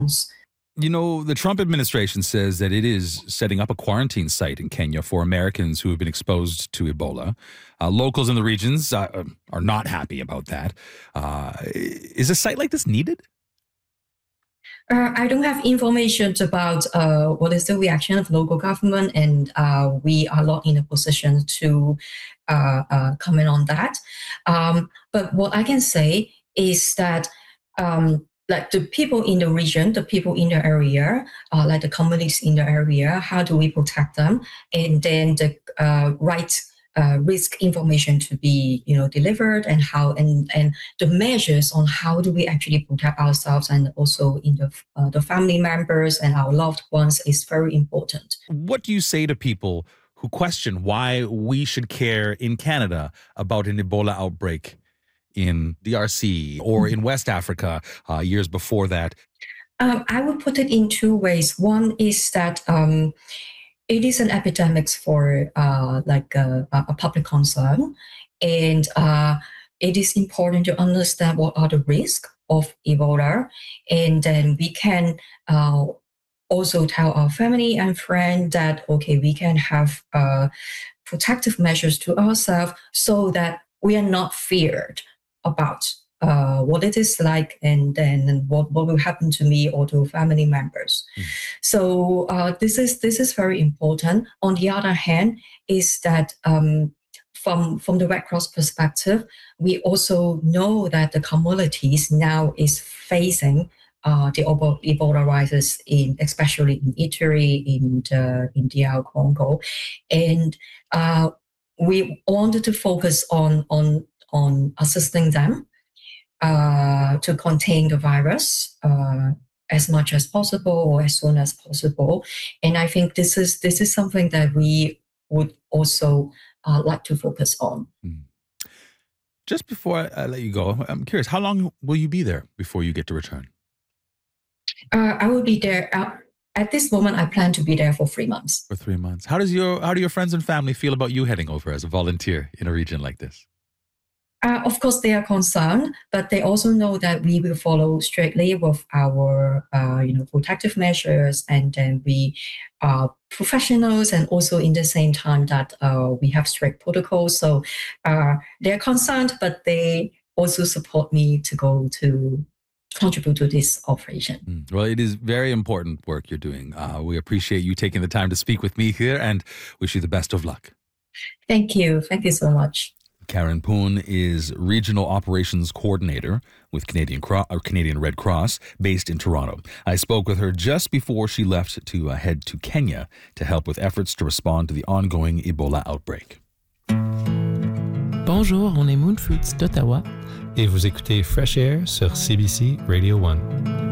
You know, the Trump administration says that it is setting up a quarantine site in Kenya for Americans who have been exposed to Ebola. Locals in the regions are not happy about that. Is a site like this needed? I don't have information about what is the reaction of local government, and we are not in a position to comment on that. But what I can say is that like the people in the region, the people in the area, like the communities in the area, how do we protect them? And then the right risk information to be delivered, and how and the measures on how do we actually protect ourselves and also in the family members and our loved ones is very important. What do you say to people who question why we should care in Canada about an Ebola outbreak in DRC or in West Africa years before that? I would put it in two ways. One is that it is an epidemic for a public concern, and it is important to understand what are the risks of Ebola, and then we can also tell our family and friends that okay, we can have protective measures to ourselves so that we are not feared about what it is like, and then what will happen to me or to family members. So this is very important. On the other hand, is that from the Red Cross perspective, we also know that the communities now is facing the Ebola rises especially in Italy, in DR Congo, and we wanted to focus on assisting them to contain the virus as much as possible or as soon as possible. And I think this is something that we would also like to focus on. Just before I let you go, I'm curious, how long will you be there before you get to return? I will be there. At this moment, I plan to be there for 3 months. For 3 months. How do your friends and family feel about you heading over as a volunteer in a region like this? Of course, they are concerned, but they also know that we will follow strictly with our, protective measures, and then we are professionals, and also in the same time that we have strict protocols. So they're concerned, but they also support me to go to contribute to this operation. Well, it is very important work you're doing. We appreciate you taking the time to speak with me here, and wish you the best of luck. Thank you. Thank you so much. Karen Poon is Regional Operations Coordinator with Canadian Red Cross based in Toronto. I spoke with her just before she left to head to Kenya to help with efforts to respond to the ongoing Ebola outbreak. Bonjour, on est Moonfruits d'Ottawa et vous écoutez Fresh Air sur CBC Radio 1.